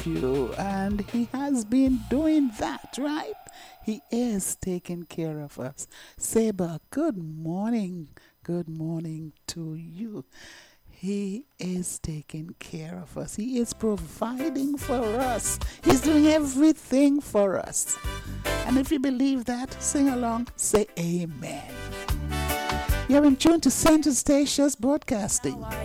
of you, and He has been doing that, right? He is taking care of us. Saber, good morning. Good morning to you. He is taking care of us. He is providing for us. He's doing everything for us. And if you believe that, sing along, say amen. You're in tune to Center Stations Broadcasting.